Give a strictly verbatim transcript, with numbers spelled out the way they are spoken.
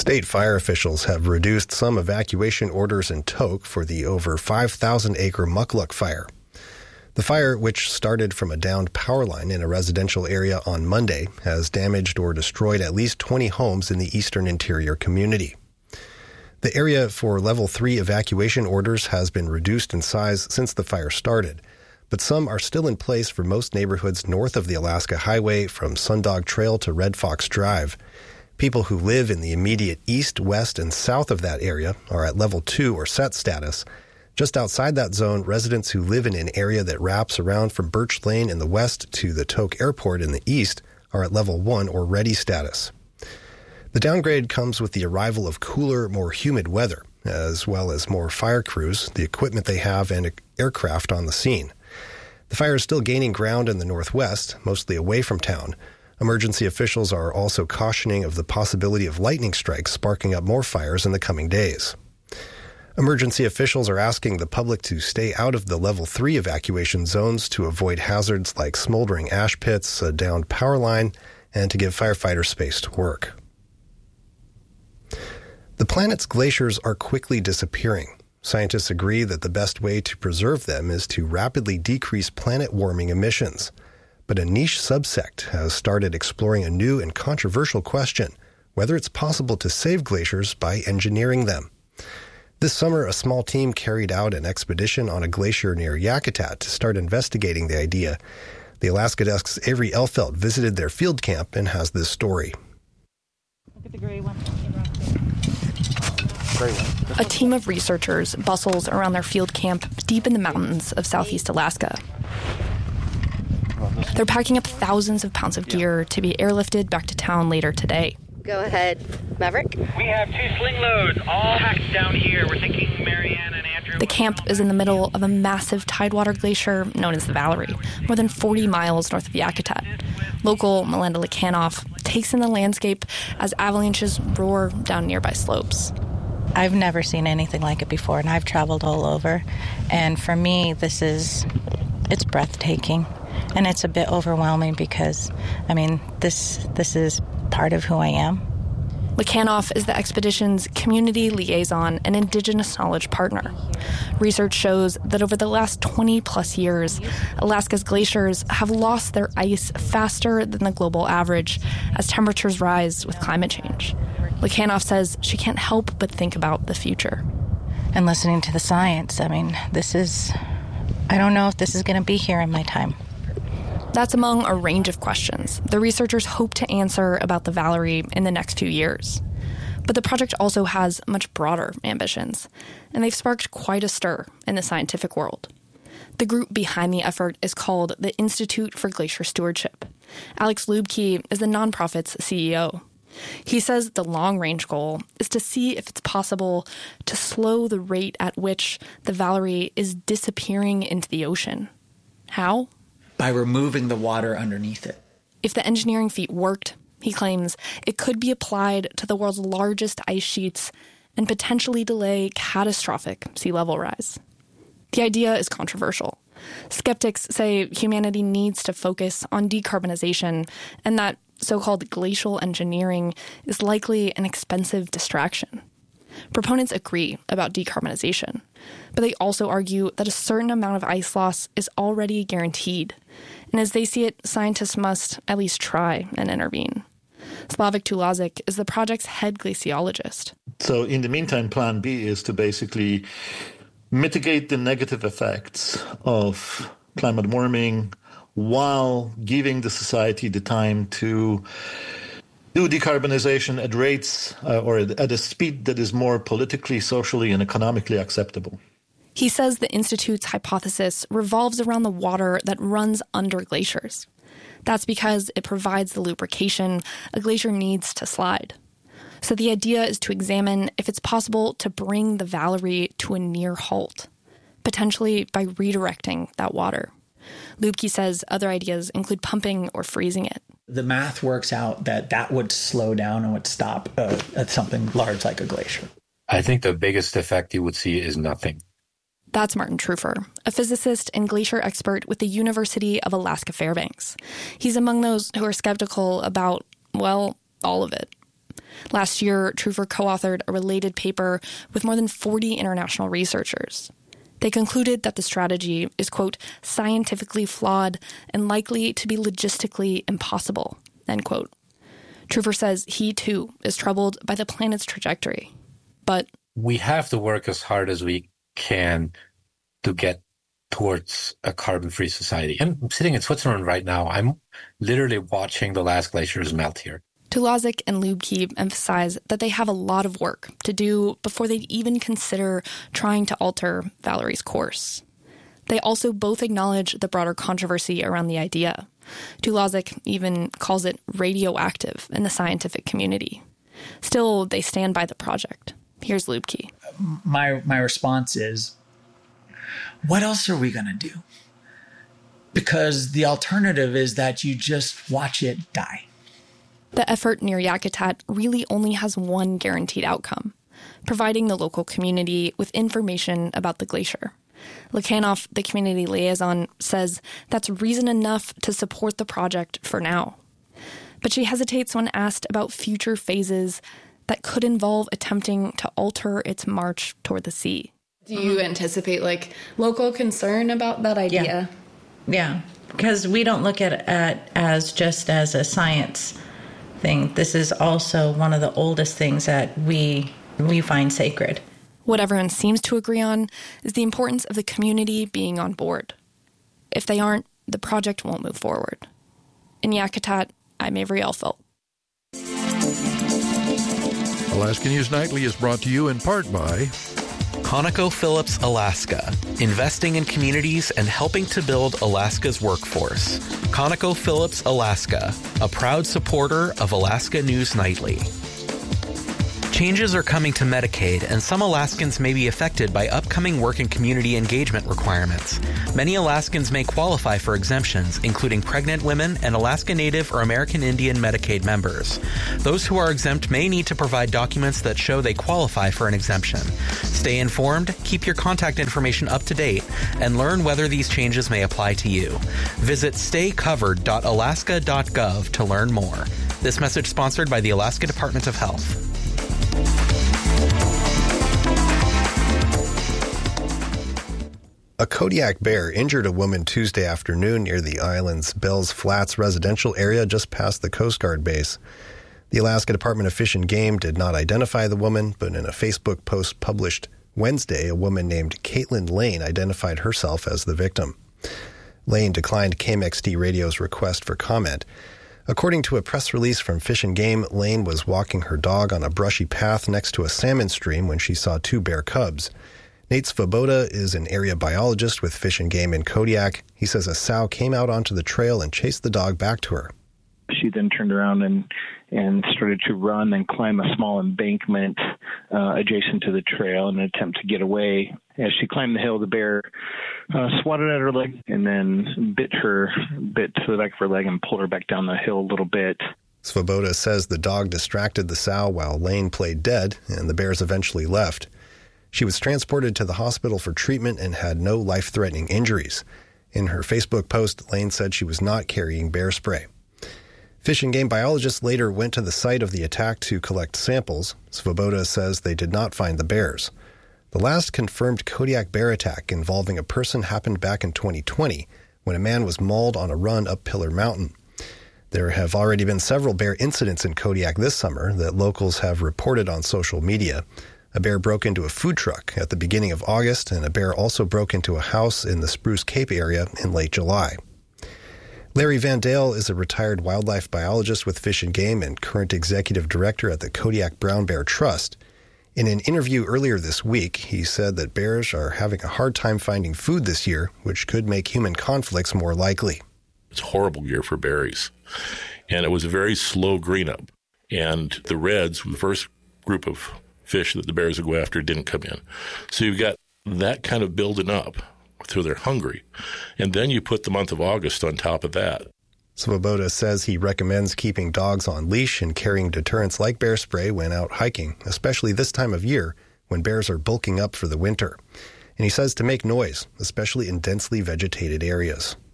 State fire officials have reduced some evacuation orders in Tok for the over five thousand acre Mukluk fire. The fire, which started from a downed power line in a residential area on Monday, has damaged or destroyed at least twenty homes in the eastern interior community. The area for level three evacuation orders has been reduced in size since the fire started, but some are still in place for most neighborhoods north of the Alaska Highway from Sundog Trail to Red Fox Drive. People who live in the immediate east, west, and south of that area are at level two or set status. Just outside that zone, residents who live in an area that wraps around from Birch Lane in the west to the Tok Airport in the east are at level one or ready status. The downgrade comes with the arrival of cooler, more humid weather, as well as more fire crews, the equipment they have, and aircraft on the scene. The fire is still gaining ground in the northwest, mostly away from town. Emergency officials are also cautioning of the possibility of lightning strikes sparking up more fires in the coming days. Emergency officials are asking the public to stay out of the level three evacuation zones to avoid hazards like smoldering ash pits, a downed power line, and to give firefighters space to work. The planet's glaciers are quickly disappearing. Scientists agree that the best way to preserve them is to rapidly decrease planet warming emissions. But a niche subsect has started exploring a new and controversial question, whether it's possible to save glaciers by engineering them. This summer, a small team carried out an expedition on a glacier near Yakutat to start investigating the idea. The Alaska Desk's Avery Elfelt visited their field camp and has this story. Look at the gray one. A team of researchers bustles around their field camp deep in the mountains of southeast Alaska. They're packing up thousands of pounds of gear to be airlifted back to town later today. Go ahead, Maverick. We have two sling loads all packed down here. We're thinking Marianne and Andrew. The camp is in the middle of a massive tidewater glacier known as the Valerie, more than forty miles north of Yakutat. Local Melinda Lekanoff takes in the landscape as avalanches roar down nearby slopes. I've never seen anything like it before, and I've traveled all over. And for me, this is, it's breathtaking. And it's a bit overwhelming because, I mean, this this is part of who I am. Lekanoff is the expedition's community liaison and indigenous knowledge partner. Research shows that over the last twenty plus years, Alaska's glaciers have lost their ice faster than the global average as temperatures rise with climate change. Lekanoff says she can't help but think about the future. And listening to the science, I mean, this is, I don't know if this is going to be here in my time. That's among a range of questions the researchers hope to answer about the Valerie in the next few years. But the project also has much broader ambitions, and they've sparked quite a stir in the scientific world. The group behind the effort is called the Institute for Glacier Stewardship. Alex Lubke is the nonprofit's C E O. He says the long-range goal is to see if it's possible to slow the rate at which the Valerie is disappearing into the ocean. How? By removing the water underneath it. If the engineering feat worked, he claims, it could be applied to the world's largest ice sheets and potentially delay catastrophic sea level rise. The idea is controversial. Skeptics say humanity needs to focus on decarbonization and that so-called glacial engineering is likely an expensive distraction. Proponents agree about decarbonization, but they also argue that a certain amount of ice loss is already guaranteed. And as they see it, scientists must at least try and intervene. Slavik Tulazic is the project's head glaciologist. So in the meantime, plan B is to basically mitigate the negative effects of climate warming while giving the society the time to do decarbonization at rates uh, or at a speed that is more politically, socially, and economically acceptable. He says the Institute's hypothesis revolves around the water that runs under glaciers. That's because it provides the lubrication a glacier needs to slide. So the idea is to examine if it's possible to bring the Valerie to a near halt, potentially by redirecting that water. Lubke says other ideas include pumping or freezing it. The math works out that that would slow down and would stop uh, at something large like a glacier. I think the biggest effect you would see is nothing. That's Martin Trufer, a physicist and glacier expert with the University of Alaska Fairbanks. He's among those who are skeptical about, well, all of it. Last year, Trufer co-authored a related paper with more than forty international researchers. They concluded that the strategy is, quote, scientifically flawed and likely to be logistically impossible, end quote. Trufer says he, too, is troubled by the planet's trajectory. But we have to work as hard as we can to get towards a carbon-free society. I'm sitting in Switzerland right now. I'm literally watching the last glaciers melt here. Tulazic and Lubke emphasize that they have a lot of work to do before they'd even consider trying to alter Valerie's course. They also both acknowledge the broader controversy around the idea. Tulazic even calls it radioactive in the scientific community. Still, they stand by the project. Here's Lubke. My, my response is, what else are we going to do? Because the alternative is that you just watch it die. The effort near Yakutat really only has one guaranteed outcome, providing the local community with information about the glacier. Lakhanov, the community liaison, says that's reason enough to support the project for now. But she hesitates when asked about future phases that could involve attempting to alter its march toward the sea. Do you anticipate, like, local concern about that idea? Yeah, yeah. Because we don't look at it at, as just as a science thing. This is also one of the oldest things that we we find sacred. What everyone seems to agree on is the importance of the community being on board. If they aren't, the project won't move forward. In Yakutat, I'm Avery Elfelt. Alaska News Nightly is brought to you in part by ConocoPhillips Alaska, investing in communities and helping to build Alaska's workforce. ConocoPhillips Alaska, a proud supporter of Alaska News Nightly. Changes are coming to Medicaid, and some Alaskans may be affected by upcoming work and community engagement requirements. Many Alaskans may qualify for exemptions, including pregnant women and Alaska Native or American Indian Medicaid members. Those who are exempt may need to provide documents that show they qualify for an exemption. Stay informed, keep your contact information up to date, and learn whether these changes may apply to you. Visit stay covered dot alaska dot gov to learn more. This message sponsored by the Alaska Department of Health. A Kodiak bear injured a woman Tuesday afternoon near the island's Bells Flats residential area just past the Coast Guard base. The Alaska Department of Fish and Game did not identify the woman, but in a Facebook post published Wednesday, a woman named Caitlin Lane identified herself as the victim. Lane declined K M X D Radio's request for comment. According to a press release from Fish and Game, Lane was walking her dog on a brushy path next to a salmon stream when she saw two bear cubs. Nate Svoboda is an area biologist with Fish and Game in Kodiak. He says a sow came out onto the trail and chased the dog back to her. She then turned around and, and started to run and climb a small embankment uh, adjacent to the trail in an attempt to get away. As she climbed the hill, the bear uh, swatted at her leg and then bit her, bit to the back of her leg and pulled her back down the hill a little bit. Svoboda says the dog distracted the sow while Lane played dead, and the bears eventually left. She was transported to the hospital for treatment and had no life-threatening injuries. In her Facebook post, Lane said she was not carrying bear spray. Fish and Game biologists later went to the site of the attack to collect samples. Svoboda says they did not find the bears. The last confirmed Kodiak bear attack involving a person happened back in twenty twenty, when a man was mauled on a run up Pillar Mountain. There have already been several bear incidents in Kodiak this summer that locals have reported on social media. A bear broke into a food truck at the beginning of August, and a bear also broke into a house in the Spruce Cape area in late July. Larry Van Dale is a retired wildlife biologist with Fish and Game and current executive director at the Kodiak Brown Bear Trust. In an interview earlier this week, he said that bears are having a hard time finding food this year, which could make human conflicts more likely. It's a horrible year for berries, and it was a very slow green up. And the reds, the first group of fish that the bears would go after, didn't come in. So you've got that kind of building up through they're hungry. And then you put the month of August on top of that. Svoboda says he recommends keeping dogs on leash and carrying deterrents like bear spray when out hiking, especially this time of year when bears are bulking up for the winter. And he says to make noise, especially in densely vegetated areas.